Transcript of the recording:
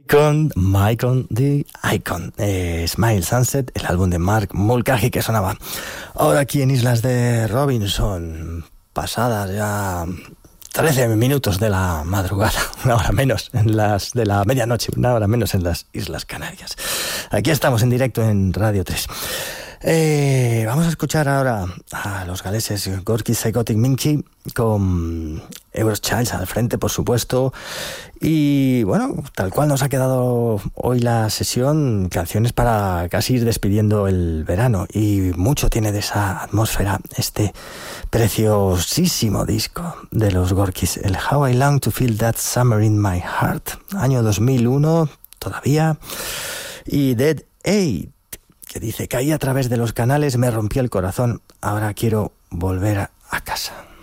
Con Michael the Icon, Smile Sunset, el álbum de Mark Mulcahy que sonaba ahora aquí en Islas de Robinson, pasadas ya 13 minutos de la madrugada, una hora menos en las de la medianoche, una hora menos en las Islas Canarias. Aquí estamos en directo en Radio 3. Vamos a escuchar ahora a los galeses Gorky Psychotic Minchi con Eurochild al frente, por supuesto. Y bueno, tal cual nos ha quedado hoy la sesión, canciones para casi ir despidiendo el verano. Y mucho tiene de esa atmósfera este preciosísimo disco de los Gorkys, el How I Long to Feel That Summer in My Heart, año 2001 todavía. Y Dead Eight, que dice: caí a través de los canales, me rompió el corazón, ahora quiero volver a casa.